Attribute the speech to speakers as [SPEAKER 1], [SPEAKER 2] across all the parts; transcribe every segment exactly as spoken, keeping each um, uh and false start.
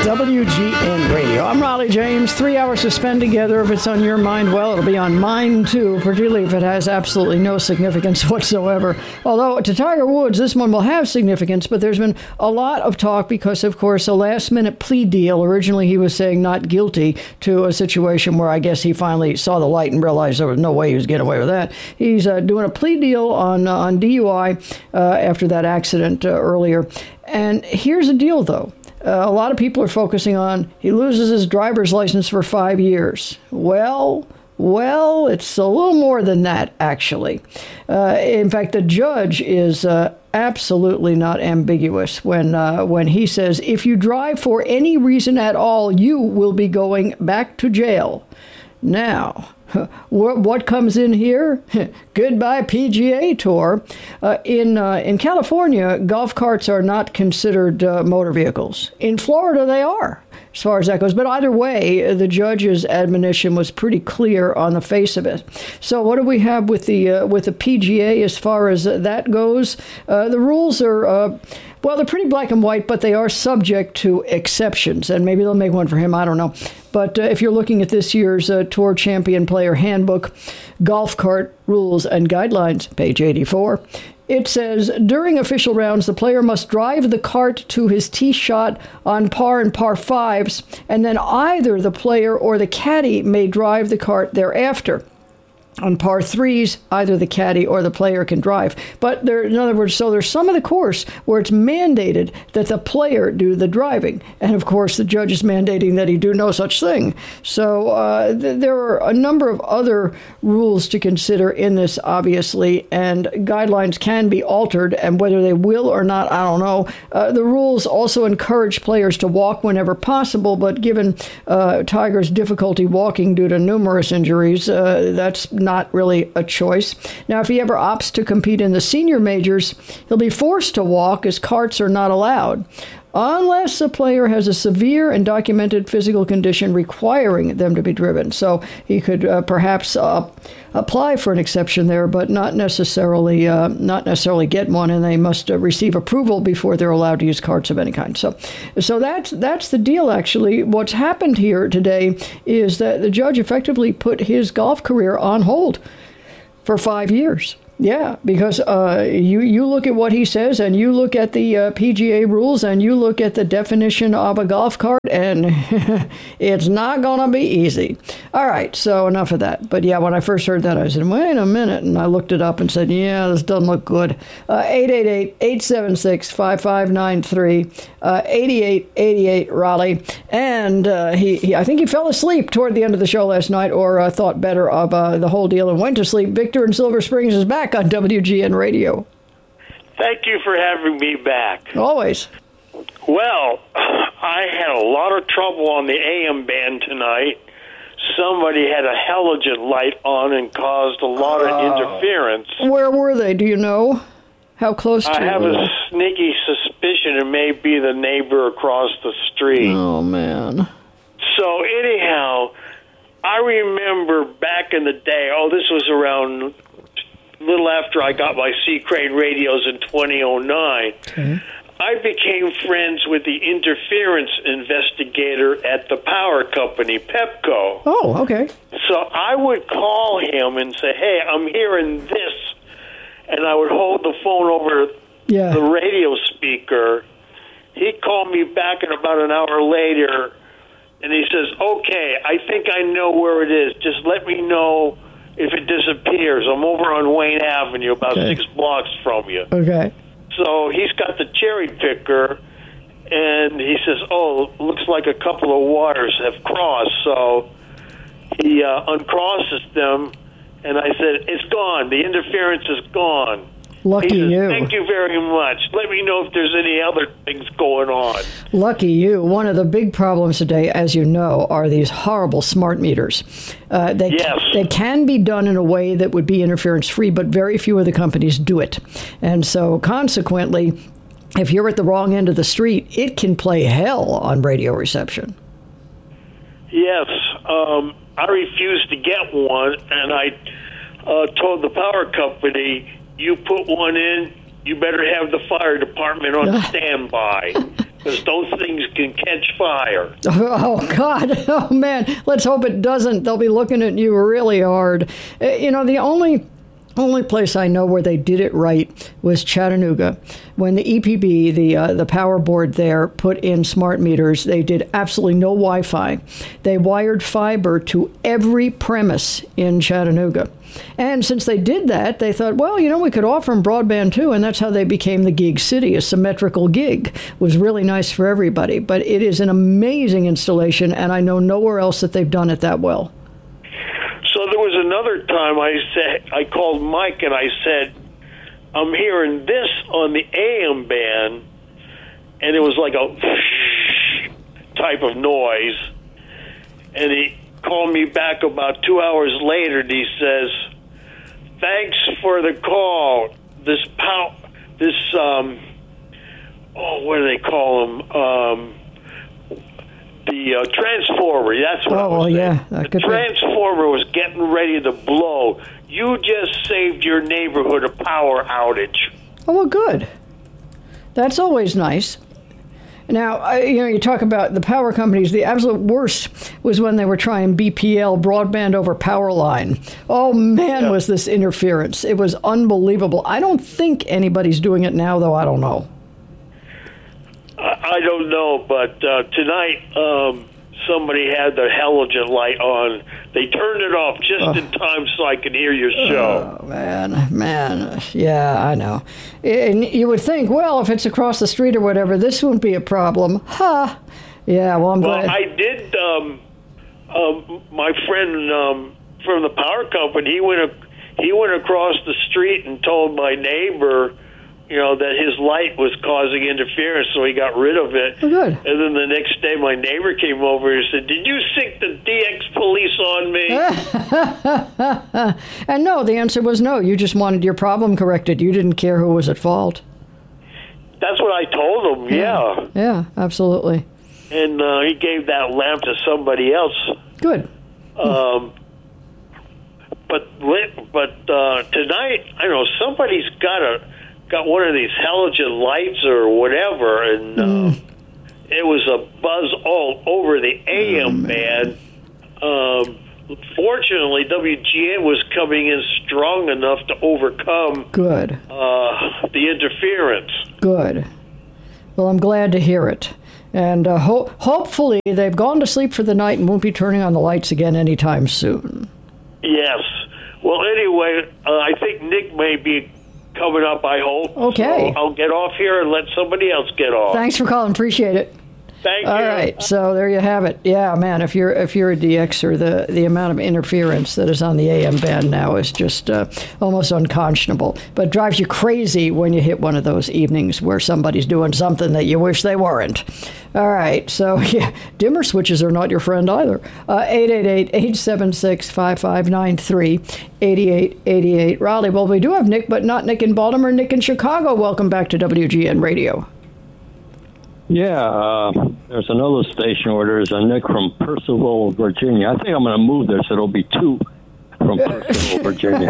[SPEAKER 1] W G N Radio. I'm Raleigh James. Three hours to spend together. If it's on your mind, well, it'll be on mine too, particularly if it has absolutely no significance whatsoever. Although to Tiger Woods, this one will have significance, but there's been a lot of talk because, of course, a last-minute plea deal. Originally, he was saying not guilty to a situation where I guess he finally saw the light and realized there was no way he was getting away with that. He's uh, doing a plea deal on, uh, on D U I uh, after that accident uh, earlier. And here's the deal, though. Uh, a lot of people are focusing on he loses his driver's license for five years. Well, well, it's a little more than that, actually. Uh, in fact, the judge is uh, absolutely not ambiguous when uh, when he says, if you drive for any reason at all, you will be going back to jail. Now, what comes in here? Goodbye P G A Tour. Uh, in uh, in California, golf carts are not considered uh, motor vehicles. In Florida, they are, as far as that goes. But either way, the judge's admonition was pretty clear on the face of it. So what do we have with the uh, with the P G A as far as that goes? Uh, the rules are... Uh, Well, they're pretty black and white, but they are subject to exceptions, and maybe they'll make one for him. I don't know. But uh, if you're looking at this year's uh, Tour Champion Player Handbook, Golf Cart Rules and Guidelines, page eighty-four, it says, during official rounds, the player must drive the cart to his tee shot on par and par fives, and then either the player or the caddy may drive the cart thereafter. On par threes, either the caddy or the player can drive. But there, in other words, so there's some of the course where it's mandated that the player do the driving. And, of course, the judge is mandating that he do no such thing. So uh, th- there are a number of other rules to consider in this, obviously, and guidelines can be altered, and whether they will or not, I don't know. Uh, the rules also encourage players to walk whenever possible, but given uh, Tiger's difficulty walking due to numerous injuries, uh, that's not really a choice. Now, if he ever opts to compete in the senior majors, he'll be forced to walk as carts are not allowed, unless a player has a severe and documented physical condition requiring them to be driven. So he could uh, perhaps uh, apply for an exception there, but not necessarily uh, not necessarily get one, and they must uh, receive approval before they're allowed to use carts of any kind. So, so that's that's the deal. Actually, what's happened here today is that the judge effectively put his golf career on hold for five years. Yeah, because uh, you, you look at what he says, and you look at the uh, P G A rules, and you look at the definition of a golf cart, and it's not going to be easy. All right, so enough of that. But yeah, when I first heard that, I said, wait a minute, and I looked it up and said, yeah, this doesn't look good. Uh, eight eight eight, eight seven six, five five nine three, uh, eighty-eight eighty-eight Raleigh. And uh, he, he, I think he fell asleep toward the end of the show last night, or uh, thought better of uh, the whole deal and went to sleep. Victor in Silver Springs is back on W G N Radio.
[SPEAKER 2] Thank you for having me back.
[SPEAKER 1] Always.
[SPEAKER 2] Well, I had a lot of trouble on the A M band tonight. Somebody had a halogen light on and caused a lot of uh, interference.
[SPEAKER 1] Where were they? Do you know? How close to
[SPEAKER 2] I have a sneaky suspicion it may be the neighbor across the street.
[SPEAKER 1] Oh, man.
[SPEAKER 2] So, anyhow, I remember back in the day, oh, this was around a little after I got my C. Crane radios in twenty oh nine. Okay. I became friends with the interference investigator at the power company, Pepco.
[SPEAKER 1] Oh, okay.
[SPEAKER 2] So I would call him and say, hey, I'm hearing this. And I would hold the phone over yeah. the radio speaker. He'd call me back in about an hour later, and he says, okay, I think I know where it is. Just let me know if it disappears. I'm over on Wayne Avenue, about okay. six blocks from you.
[SPEAKER 1] Okay.
[SPEAKER 2] So he's got the cherry picker, and he says, oh, looks like a couple of waters have crossed. So he uh, uncrosses them, and I said, it's gone. The interference is gone.
[SPEAKER 1] Lucky
[SPEAKER 2] he says,
[SPEAKER 1] you.
[SPEAKER 2] Thank you very much. Let me know if there's any other things going on.
[SPEAKER 1] Lucky you. One of the big problems today, as you know, are these horrible smart meters. Uh, they,
[SPEAKER 2] yes.
[SPEAKER 1] they can be done in a way that would be interference-free, but very few of the companies do it. And so, consequently, if you're at the wrong end of the street, it can play hell on radio reception.
[SPEAKER 2] Yes. Um, I refused to get one, and I uh, told the power company, you put one in, you better have the fire department on standby. because those things can catch fire.
[SPEAKER 1] Oh, God. Oh, man. Let's hope it doesn't. They'll be looking at you really hard. You know, the only... only place I know where they did it right was Chattanooga. When the E P B, the uh, the power board there, put in smart meters, they did absolutely no Wi-Fi. They wired fiber to every premise in Chattanooga. And since they did that, they thought, well, you know, we could offer them broadband too, and that's how they became the gig city. A symmetrical gig it was really nice for everybody. But it is an amazing installation, and I know nowhere else that they've done it that well.
[SPEAKER 2] So there was another time I said I called Mike and I said, I'm hearing this on the A M band, and it was like a type of noise. And he called me back about two hours later, and he says, thanks for the call. This pow, this, um, oh, what do they call them? Um, The uh, transformer, that's what
[SPEAKER 1] oh,
[SPEAKER 2] I was
[SPEAKER 1] well,
[SPEAKER 2] saying.
[SPEAKER 1] Yeah, that
[SPEAKER 2] the
[SPEAKER 1] could
[SPEAKER 2] transformer be. was getting ready to blow. You just saved your neighborhood a power outage.
[SPEAKER 1] Oh, well, good. That's always nice. Now, I, you know, you talk about the power companies. The absolute worst was when they were trying B P L, broadband over power line. Oh, man, yeah. was this interference. It was unbelievable. I don't think anybody's doing it now, though. I don't know.
[SPEAKER 2] I don't know, but uh, tonight um, somebody had the halogen light on. They turned it off just oh. in time so I could hear your show.
[SPEAKER 1] Oh, man, man. Yeah, I know. And you would think, well, if it's across the street or whatever, this wouldn't be a problem. Ha! Huh. Yeah, well, I'm
[SPEAKER 2] well,
[SPEAKER 1] glad.
[SPEAKER 2] Well, I did, um, um, my friend um, from the power company, he went, he went across the street and told my neighbor, you know, that his light was causing interference, so he got rid of it.
[SPEAKER 1] Oh, good.
[SPEAKER 2] And then the next day, my neighbor came over and said, did you sick the D X police on me?
[SPEAKER 1] And no, the answer was no. You just wanted your problem corrected. You didn't care who was at fault.
[SPEAKER 2] That's what I told him, yeah.
[SPEAKER 1] Yeah, yeah absolutely.
[SPEAKER 2] And uh, he gave that lamp to somebody else.
[SPEAKER 1] Good.
[SPEAKER 2] Um, but but uh, tonight, I don't know, somebody's got a... got one of these halogen lights or whatever, and uh, mm. it was a buzz all over the A M oh, band. Um, fortunately, W G N was coming in strong enough to overcome
[SPEAKER 1] Good.
[SPEAKER 2] Uh, the interference.
[SPEAKER 1] Good. Well, I'm glad to hear it. And uh, ho- hopefully they've gone to sleep for the night and won't be turning on the lights again anytime soon.
[SPEAKER 2] Yes. Well, anyway, uh, I think Nick may be coming up, I hope.
[SPEAKER 1] Okay.
[SPEAKER 2] So I'll get off here and let somebody else get off.
[SPEAKER 1] Thanks for calling. Appreciate it.
[SPEAKER 2] Thank
[SPEAKER 1] All
[SPEAKER 2] you.
[SPEAKER 1] All right. So there you have it. Yeah, man, if you're if you're a D Xer, the, the amount of interference that is on the A M band now is just uh, almost unconscionable. But it drives you crazy when you hit one of those evenings where somebody's doing something that you wish they weren't. All right. So, yeah, dimmer switches are not your friend either. Uh, eight eight eight, eight seven six, five five nine three, eight eight eight eight. Raleigh. Well, we do have Nick, but not Nick in Baltimore, Nick in Chicago. Welcome back to W G N Radio.
[SPEAKER 3] Yeah, uh, there's another station where there's a Nick from Percival, Virginia. I think I'm going to move there so there'll be two from Percival, Virginia.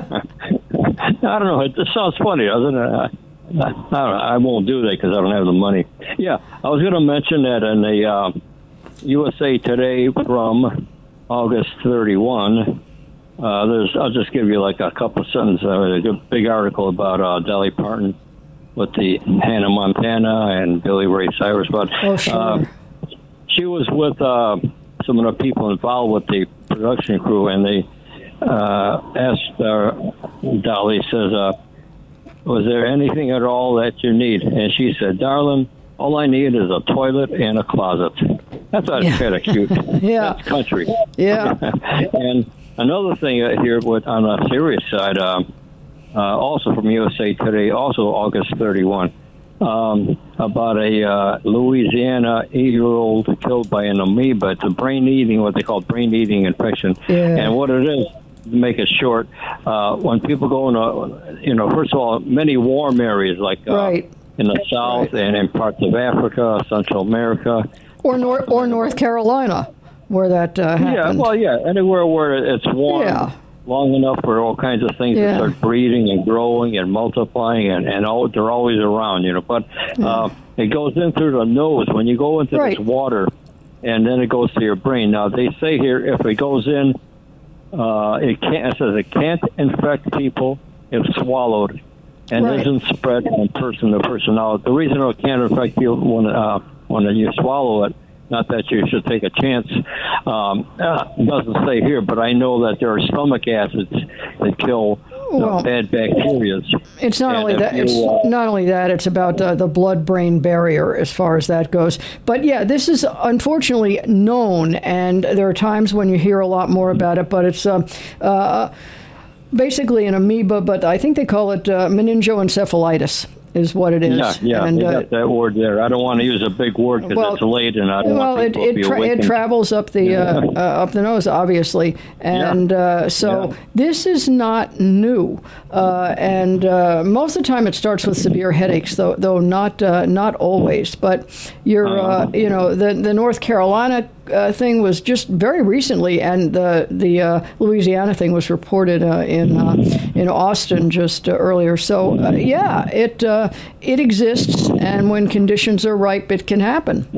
[SPEAKER 3] I don't know. It just sounds funny, doesn't it? I, I, don't know. I won't do that because I don't have the money. Yeah, I was going to mention that in the uh, U S A Today from August thirty-first, uh, there's, I'll just give you like a couple of sentences. Uh, a big article about uh, Dolly Parton with the Hannah Montana and Billy Ray Cyrus. But
[SPEAKER 1] oh, sure.
[SPEAKER 3] uh, she was with uh, some of the people involved with the production crew, and they uh, asked uh, Dolly, says, uh, was there anything at all that you need? And she said, darling, all I need is a toilet and a closet. That's yeah. kind of cute.
[SPEAKER 1] Yeah.
[SPEAKER 3] That's country.
[SPEAKER 1] Yeah.
[SPEAKER 3] And another thing here with, on a serious side, um, Uh, also from U S A Today, also August thirty-first, um, about a uh, Louisiana eight-year-old killed by an amoeba. It's a brain-eating, what they call brain-eating infection.
[SPEAKER 1] Yeah.
[SPEAKER 3] And what it is, to make it short, uh, when people go into, you know, first of all, many warm areas like uh,
[SPEAKER 1] right.
[SPEAKER 3] in the South right. and in parts of Africa, Central America.
[SPEAKER 1] Or, nor- or North Carolina, where that uh, happened.
[SPEAKER 3] Yeah, well, yeah, anywhere where it's warm.
[SPEAKER 1] Yeah.
[SPEAKER 3] long enough for all kinds of things
[SPEAKER 1] yeah.
[SPEAKER 3] to start breeding and growing and multiplying, and, and all, they're always around, you know. But uh, it goes in through the nose when you go into
[SPEAKER 1] right.
[SPEAKER 3] this water, and then it goes to your brain. Now, they say here, if it goes in, uh, it can't. It says it can't infect people if swallowed, and
[SPEAKER 1] right.
[SPEAKER 3] isn't spread from person to person. Now, the reason it can't affect people when uh, when you swallow it, not that you should take a chance, um, uh, doesn't say here, but I know that there are stomach acids that kill well, uh, bad bacteria.
[SPEAKER 1] It's not
[SPEAKER 3] and
[SPEAKER 1] only that. You, it's uh, not only that. It's about uh, the blood-brain barrier as far as that goes. But yeah, this is unfortunately known, and there are times when you hear a lot more about it. But it's uh, uh, basically an amoeba, but I think they call it uh, meningoencephalitis. Is what it is.
[SPEAKER 3] Yeah, yeah, and, uh, got that word there. I don't want to use a big word because well, it's late, and I don't
[SPEAKER 1] well,
[SPEAKER 3] want people
[SPEAKER 1] it,
[SPEAKER 3] to be
[SPEAKER 1] it, tra- it travels up the
[SPEAKER 3] yeah.
[SPEAKER 1] uh, uh, up the nose, obviously, and
[SPEAKER 3] yeah.
[SPEAKER 1] uh, so
[SPEAKER 3] yeah.
[SPEAKER 1] this is not new. Uh, and uh, most of the time, it starts with severe headaches, though though not uh, not always. But you're uh, you know the the North Carolina uh, thing was just very recently, and the the uh, Louisiana thing was reported uh, in uh, in Austin just uh, earlier. So uh, yeah, it. Uh, It exists, and when conditions are ripe, it can happen.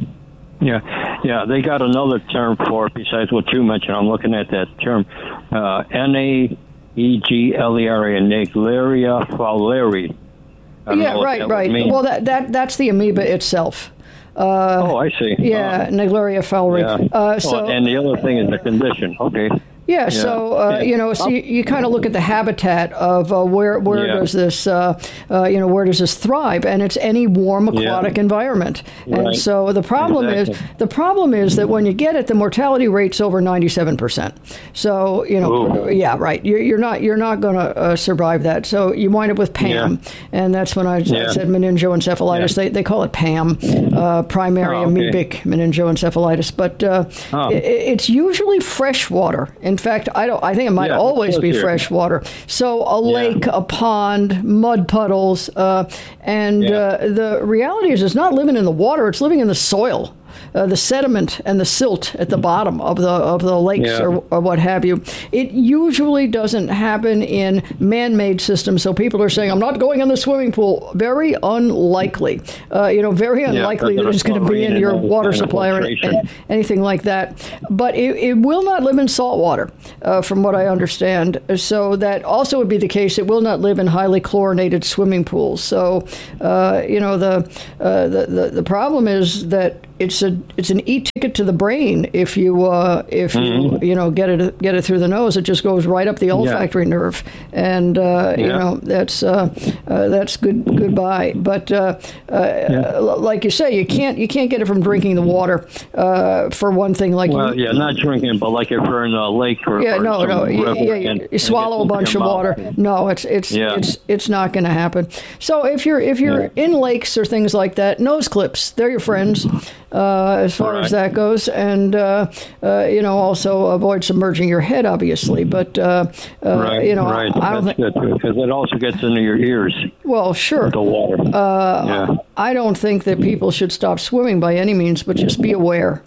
[SPEAKER 3] Yeah, yeah. They got another term for it besides what you mentioned. I'm looking at that term, uh, N A E G L E R A, Naegleria fowleri.
[SPEAKER 1] Yeah, right, right. Well, that, that that's the amoeba itself.
[SPEAKER 3] Uh, oh, I see.
[SPEAKER 1] Yeah, uh, Naegleria fowleri.
[SPEAKER 3] Yeah.
[SPEAKER 1] Uh, so,
[SPEAKER 3] oh, and the other thing is the condition. Okay.
[SPEAKER 1] Yeah, so, uh, you know, so you, you kind of look at the habitat of uh, where where yeah. does this, uh, uh, you know, where does this thrive? And it's any warm aquatic yeah. environment. And right. so the problem exactly. is, the problem is that when you get it, the mortality rate's over ninety-seven percent. So, you know, Ooh. yeah, right. You're, you're not you're not going to uh, survive that. So you wind up with P A M. Yeah. And that's when I yeah. said meningoencephalitis. Yeah. They they call it P A M, uh, primary oh, okay. amoebic meningoencephalitis. But uh, oh. it, it's usually fresh water. In fact, I don't. I think it might yeah, always be here. fresh water. So a yeah. lake, a pond, mud puddles, uh, and yeah. uh, the reality is, it's not living in the water; it's living in the soil. Uh, the sediment and the silt at the bottom of the of the lakes yeah. or, or what have you. It usually doesn't happen in man-made systems. So people are saying, "I'm not going in the swimming pool." Very unlikely. Uh, you know, very unlikely yeah, that it's going to be in your water supply or anything like that. But it, it will not live in salt water, uh, from what I understand. So that also would be the case. It will not live in highly chlorinated swimming pools. So uh, you know, the, uh, the the the problem is that it's a it's an e-ticket to the brain. If you uh, if mm-hmm. you you know get it get it through the nose, it just goes right up the olfactory yeah. nerve, and uh, yeah. you know that's uh, uh, that's good goodbye. But uh, uh, yeah. like you say, you can't you can't get it from drinking the water. Uh, for one thing, like
[SPEAKER 3] well, you, yeah, not drinking, but like if you're in a lake or
[SPEAKER 1] yeah,
[SPEAKER 3] or
[SPEAKER 1] no, no, you, yeah, you,
[SPEAKER 3] and,
[SPEAKER 1] you swallow a bunch of water. No, it's it's
[SPEAKER 3] yeah.
[SPEAKER 1] it's it's not going to happen. So if you're if you're yeah. in lakes or things like that, nose clips, they're your friends. Uh, as far right. as that goes, and uh, uh, you know, also avoid submerging your head, obviously. But uh, uh,
[SPEAKER 3] right,
[SPEAKER 1] you know,
[SPEAKER 3] right.
[SPEAKER 1] I don't think
[SPEAKER 3] because it also gets into your ears.
[SPEAKER 1] Well, sure.
[SPEAKER 3] The water.
[SPEAKER 1] Uh,
[SPEAKER 3] yeah.
[SPEAKER 1] I don't think that people should stop swimming by any means, but just be aware.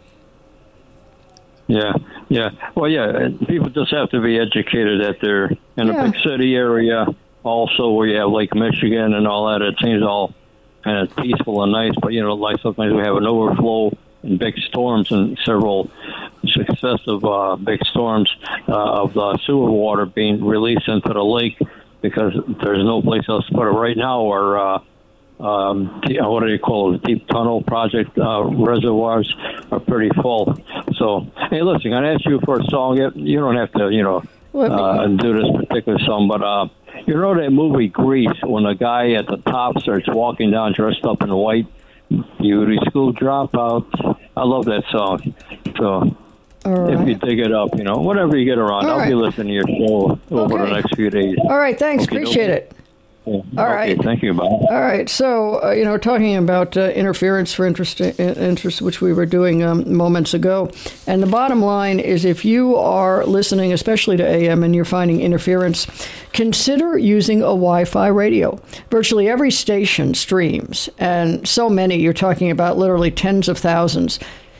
[SPEAKER 3] Yeah, yeah. Well, yeah. People just have to be educated that they're in yeah. a big city area, also where you have Lake Michigan and all that. It seems all kind of peaceful and nice, but you know, like sometimes we have an overflow in big storms and several successive uh, big storms uh, of the sewer water being released into the lake because there's no place else to put it right now. Or uh, um, what do you call it? Deep tunnel project uh, reservoirs are pretty full. So, hey, listen, I'm gonna ask you for a song. You don't have to, you know, uh, do this particular song, but. Uh, You know that movie Grease, when the guy at the top starts walking down dressed up in white, beauty school dropouts. I love that song. So right. if you dig it up, you know, whatever you get around, All I'll right. be listening to your show over okay. the next few days.
[SPEAKER 1] All right, thanks. Okay, Appreciate okay. it.
[SPEAKER 3] Yeah.
[SPEAKER 1] All
[SPEAKER 3] okay,
[SPEAKER 1] right.
[SPEAKER 3] Thank you, Bob.
[SPEAKER 1] All right. So, uh, you know, talking about uh, interference for interest, interest, which we were doing um, moments ago. And the bottom line is if you are listening, especially to A M, and you're finding interference, consider using a Wi-Fi radio. Virtually every station streams, and so many, you're talking about literally tens of thousands,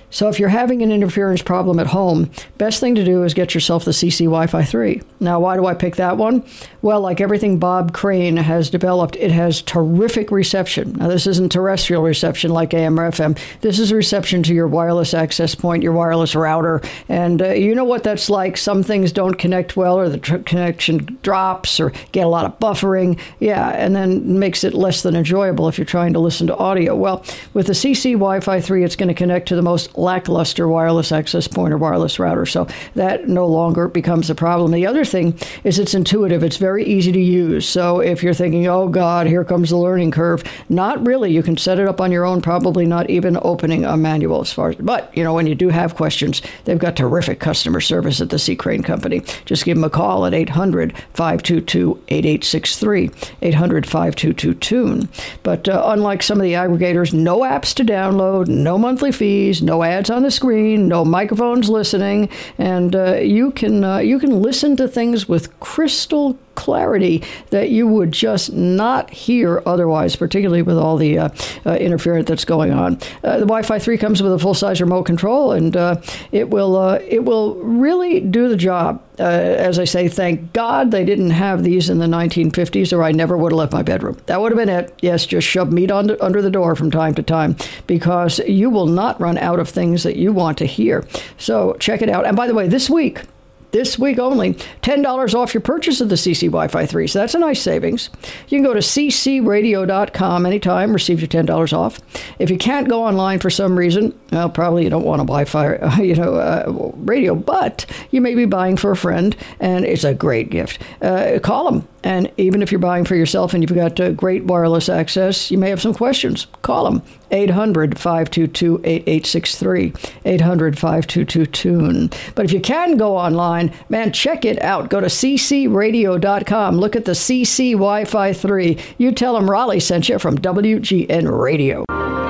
[SPEAKER 1] So if you're having an interference problem at home, best thing to do is get yourself the C C Wi-Fi three. Now, why do I pick that one? Well, like everything Bob Crane has developed, it has terrific reception. Now, this isn't terrestrial reception like A M or F M. This is reception to your wireless access point, your wireless router. And uh, you know what that's like. Some things don't connect well, or the tr- connection drops, or get a lot of buffering. Yeah, and then makes it less than enjoyable if you're trying to listen to audio. Well, with the C C Wi-Fi three, it's going to connect to the most lackluster wireless access point or wireless router. So that no longer becomes a problem. The other thing is it's intuitive. It's very easy to use. So if you're thinking, oh, God, here comes the learning curve, not really. You can set it up on your own, probably not even opening a manual as far as. But, you know, when you do have questions, they've got terrific customer service at the C. Crane Company. Just give them a call at eight hundred, five two two, eight eight six three, eight hundred, five two two, tune. But uh, unlike some of the aggregators, no apps to download, no monthly fees, no ads on the screen, no microphones listening, and uh, you can uh, you can listen to things with crystal clarity that you would just not hear otherwise, particularly with all the uh, uh, interference that's going on. Uh, the Wi-Fi three comes with a full-size remote control, and uh, it will uh, it will really do the job. Uh, as I say, thank God they didn't have these in the nineteen fifties, or I never would have left my bedroom. That would have been it. Yes, just shove meat on the, under the door from time to time, because you will not run out of things that you want to hear. So check it out. And by the way, this week, This week only, ten dollars off your purchase of the C C Wi-Fi three. So that's a nice savings. You can go to c c radio dot com anytime, receive your ten dollars off. If you can't go online for some reason, well, probably you don't want a Wi-Fi uh, you know, uh, radio, but you may be buying for a friend, and it's a great gift. Uh, call them. And even if you're buying for yourself and you've got uh, great wireless access, you may have some questions. Call them. eight hundred, five two two, eight eight six three. eight hundred, five two two, tune. But if you can go online, man, check it out. Go to c c radio dot com. Look at the C C Wi-Fi three. You tell them Raleigh sent you from W G N Radio.